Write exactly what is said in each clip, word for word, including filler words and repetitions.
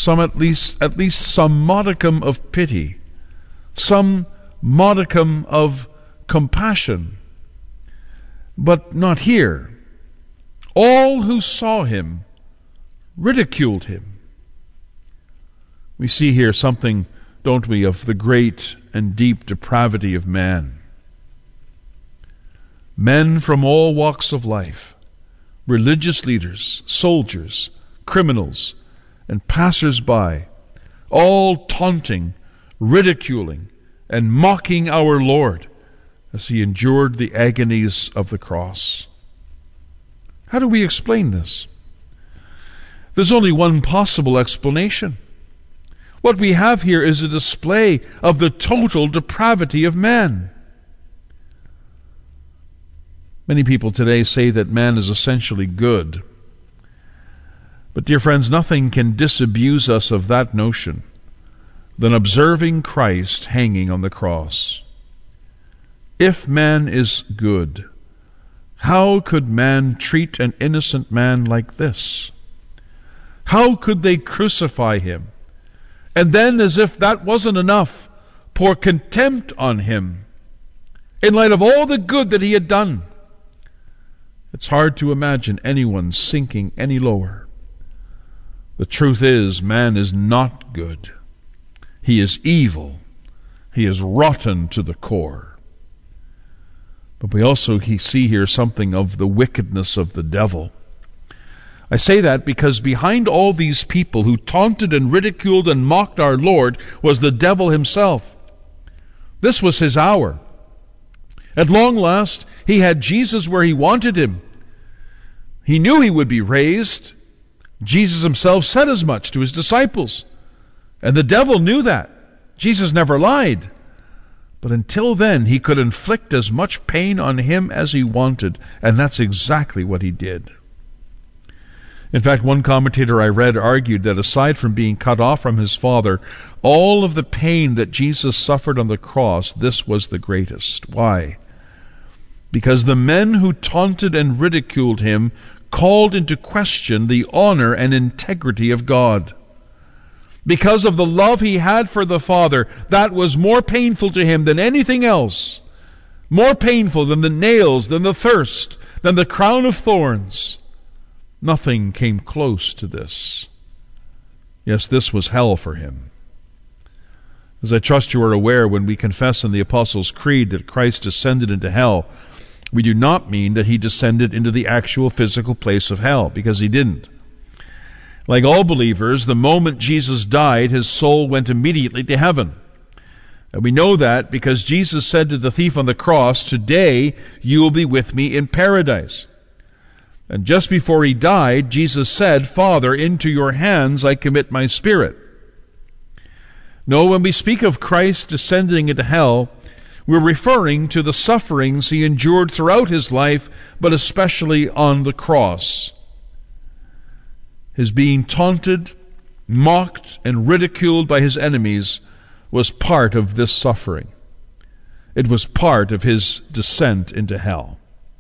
some at least at least some modicum of pity, some modicum of compassion. But not here. All who saw him ridiculed him. We see here something, don't we, of the great and deep depravity of man. Men from all walks of life, religious leaders, soldiers, criminals, and passers-by, all taunting, ridiculing, and mocking our Lord as he endured the agonies of the cross. How do we explain this? There's only one possible explanation. What we have here is a display of the total depravity of man. Many people today say that man is essentially good. But, dear friends, nothing can disabuse us of that notion than observing Christ hanging on the cross. If man is good, how could man treat an innocent man like this? How could they crucify him, and then, as if that wasn't enough, pour contempt on him in light of all the good that he had done? It's hard to imagine anyone sinking any lower. The truth is, man is not good. He is evil. He is rotten to the core. But we also see here something of the wickedness of the devil. I say that because behind all these people who taunted and ridiculed and mocked our Lord was the devil himself. This was his hour. At long last, he had Jesus where he wanted him. He knew he would be raised. Jesus himself said as much to his disciples. And the devil knew that. Jesus never lied. But until then, he could inflict as much pain on him as he wanted. And that's exactly what he did. In fact, one commentator I read argued that aside from being cut off from his Father, all of the pain that Jesus suffered on the cross, this was the greatest. Why? Because the men who taunted and ridiculed him called into question the honor and integrity of God. Because of the love he had for the Father, that was more painful to him than anything else. More painful than the nails, than the thirst, than the crown of thorns. Nothing came close to this. Yes, this was hell for him. As I trust you are aware, when we confess in the Apostles' Creed that Christ descended into hell, we do not mean that he descended into the actual physical place of hell, because he didn't. Like all believers, the moment Jesus died, his soul went immediately to heaven. And we know that because Jesus said to the thief on the cross, "Today you will be with me in paradise." And just before he died, Jesus said, "Father, into your hands I commit my spirit." No, when we speak of Christ descending into hell, we're referring to the sufferings he endured throughout his life, but especially on the cross. His being taunted, mocked, and ridiculed by his enemies was part of this suffering. It was part of his descent into hell.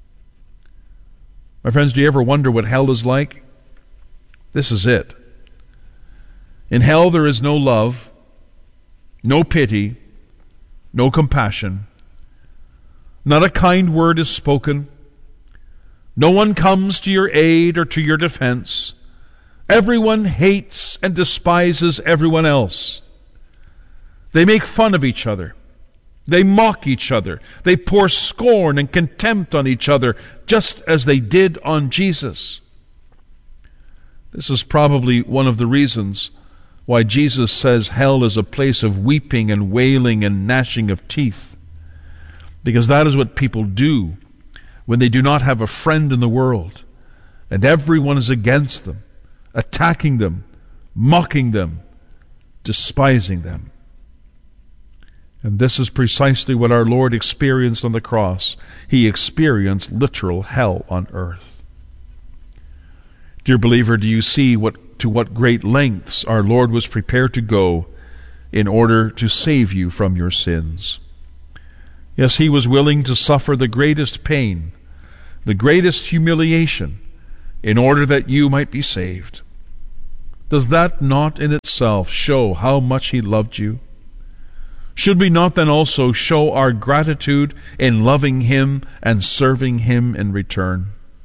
My friends, do you ever wonder what hell is like? This is it. In hell there is no love, no pity, no compassion. Not a kind word is spoken. No one comes to your aid or to your defense. Everyone hates and despises everyone else. They make fun of each other. They mock each other. They pour scorn and contempt on each other, just as they did on Jesus. This is probably one of the reasons why Jesus says hell is a place of weeping and wailing and gnashing of teeth. Because that is what people do when they do not have a friend in the world, and everyone is against them, attacking them, mocking them, despising them. And this is precisely what our Lord experienced on the cross. He experienced literal hell on earth. Dear believer, do you see what to what great lengths our Lord was prepared to go in order to save you from your sins? Yes, he was willing to suffer the greatest pain, the greatest humiliation, in order that you might be saved. Does that not in itself show how much He loved you? Should we not then also show our gratitude in loving Him and serving Him in return?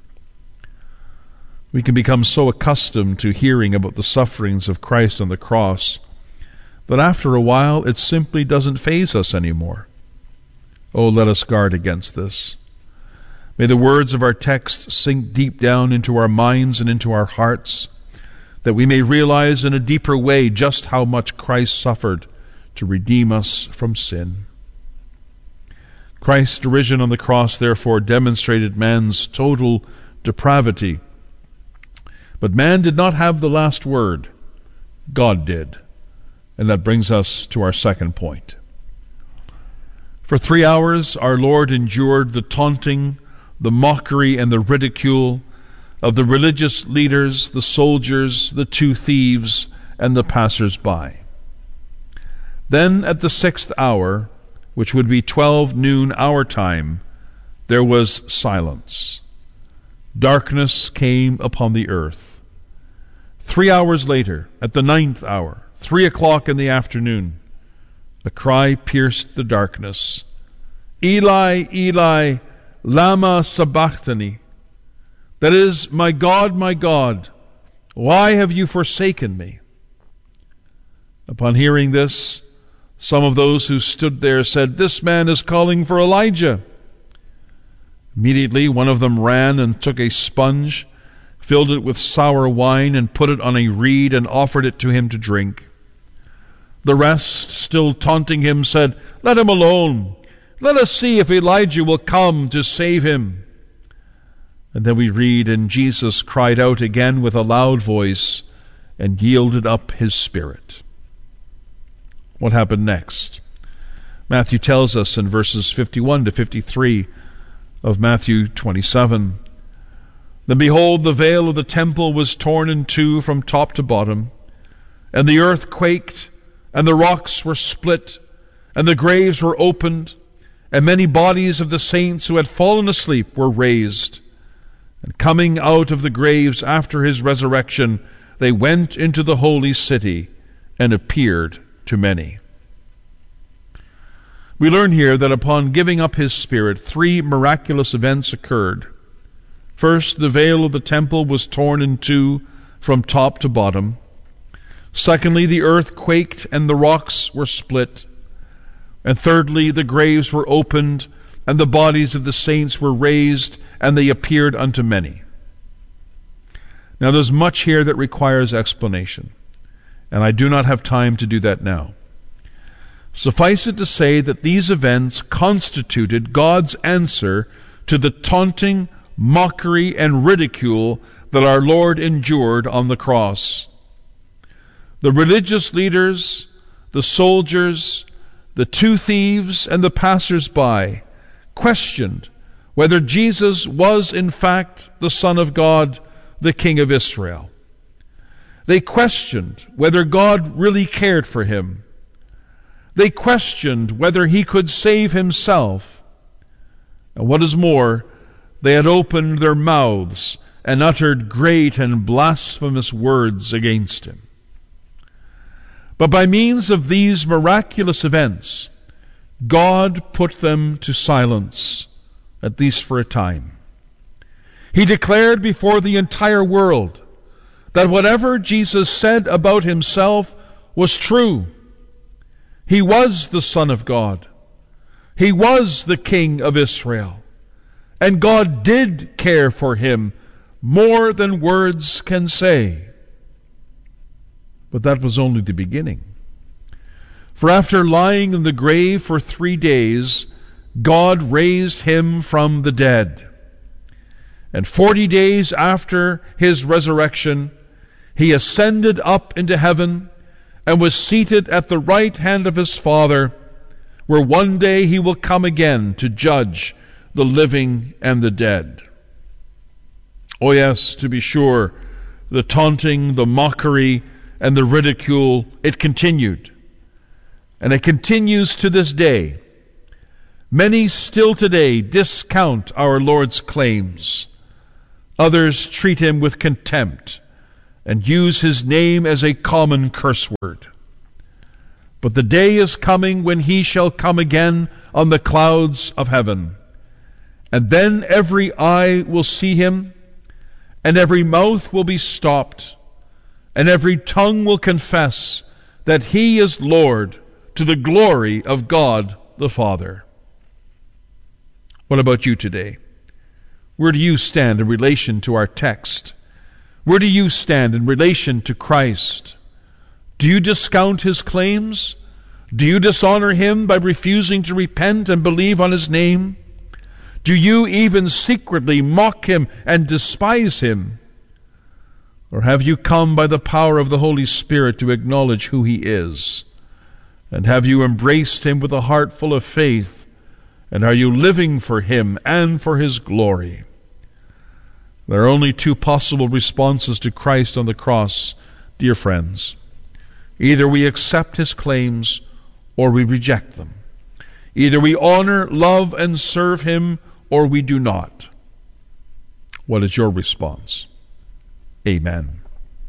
We can become so accustomed to hearing about the sufferings of Christ on the cross that after a while it simply doesn't faze us anymore. Oh, let us guard against this. May the words of our text sink deep down into our minds and into our hearts, that we may realize in a deeper way just how much Christ suffered to redeem us from sin. Christ's derision on the cross, therefore, demonstrated man's total depravity. But man did not have the last word. God did. And that brings us to our second point. For three hours our Lord endured the taunting, the mockery, and the ridicule of the religious leaders, the soldiers, the two thieves, and the passers-by. Then at the sixth hour, which would be twelve noon our time, there was silence. Darkness came upon the earth. Three hours later, at the ninth hour, three o'clock in the afternoon, a cry pierced the darkness. Eli, Eli, lama sabachthani. That is, my God, my God, why have you forsaken me? Upon hearing this, some of those who stood there said, This man is calling for Elijah. Immediately one of them ran and took a sponge, filled it with sour wine, and put it on a reed and offered it to him to drink. The rest, still taunting him, said, Let him alone. Let us see if Elijah will come to save him. And then we read, And Jesus cried out again with a loud voice and yielded up his spirit. What happened next? Matthew tells us in verses fifty-one to fifty-three of Matthew twenty-seven. Then behold, the veil of the temple was torn in two from top to bottom, and the earth quaked, and the rocks were split, and the graves were opened, and many bodies of the saints who had fallen asleep were raised. And coming out of the graves after his resurrection, they went into the holy city and appeared to many. We learn here that upon giving up his spirit, three miraculous events occurred. First, the veil of the temple was torn in two from top to bottom. Secondly, the earth quaked and the rocks were split. And thirdly, the graves were opened and the bodies of the saints were raised, and they appeared unto many. Now there's much here that requires explanation, and I do not have time to do that now. Suffice it to say that these events constituted God's answer to the taunting, mockery, and ridicule that our Lord endured on the cross. The religious leaders, the soldiers, the two thieves, and the passers-by questioned whether Jesus was in fact the Son of God, the King of Israel. They questioned whether God really cared for him. They questioned whether he could save himself. And what is more, they had opened their mouths and uttered great and blasphemous words against him. But by means of these miraculous events, God put them to silence, at least for a time. He declared before the entire world that whatever Jesus said about himself was true. He was the Son of God. He was the King of Israel. And God did care for him more than words can say. But that was only the beginning. For after lying in the grave for three days, God raised him from the dead. And forty days after his resurrection, he ascended up into heaven and was seated at the right hand of his Father, where one day he will come again to judge the living and the dead. Oh yes, to be sure, the taunting, the mockery, and the ridicule, it continued. And it continues to this day. Many still today discount our Lord's claims. Others treat him with contempt and use his name as a common curse word. But the day is coming when he shall come again on the clouds of heaven, and then every eye will see him, and every mouth will be stopped, and every tongue will confess that he is Lord, to the glory of God the Father. What about you today? Where do you stand in relation to our text? Where do you stand in relation to Christ? Do you discount his claims? Do you dishonor him by refusing to repent and believe on his name? Do you even secretly mock him and despise him? Or have you come by the power of the Holy Spirit to acknowledge who he is? And have you embraced him with a heart full of faith? And are you living for him and for his glory? There are only two possible responses to Christ on the cross, dear friends. Either we accept his claims or we reject them. Either we honor, love, and serve him or we do not. What is your response? Amen.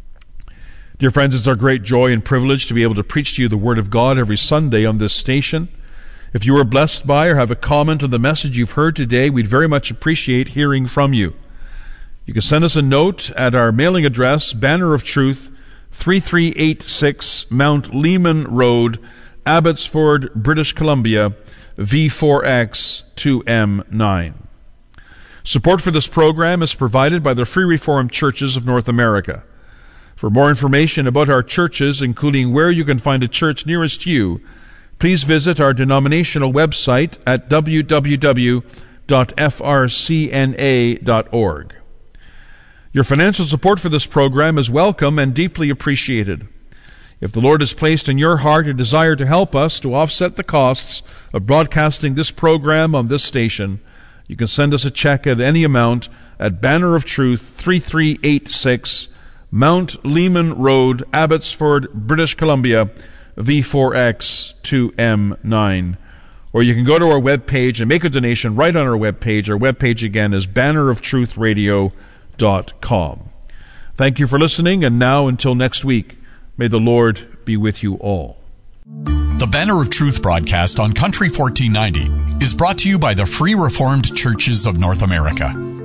Dear friends, it's our great joy and privilege to be able to preach to you the Word of God every Sunday on this station. If you were blessed by or have a comment on the message you've heard today, we'd very much appreciate hearing from you. You can send us a note at our mailing address, Banner of Truth, three three eight six Mount Lehman Road, Abbotsford, British Columbia, V four X two M nine. Support for this program is provided by the Free Reformed Churches of North America. For more information about our churches, including where you can find a church nearest you, please visit our denominational website at w w w dot f r c n a dot org. Your financial support for this program is welcome and deeply appreciated. If the Lord has placed in your heart a desire to help us to offset the costs of broadcasting this program on this station, you can send us a check at any amount at Banner of Truth, three three eight six Mount Lehman Road, Abbotsford, British Columbia, V four X two M nine. Or you can go to our webpage and make a donation right on our webpage. Our webpage again is banner of truth radio dot com. Thank you for listening, and now until next week, may the Lord be with you all. The Banner of Truth broadcast on Country fourteen ninety is brought to you by the Free Reformed Churches of North America.